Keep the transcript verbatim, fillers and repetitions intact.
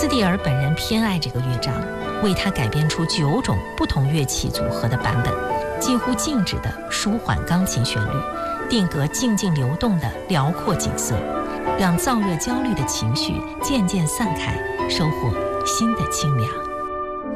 斯蒂尔本人偏爱这个乐章，为他改编出九种不同乐器组合的版本，近乎静止的舒缓钢琴旋律，定格静静流动的辽阔景色，让燥热焦虑的情绪渐渐散开，收获新的清凉。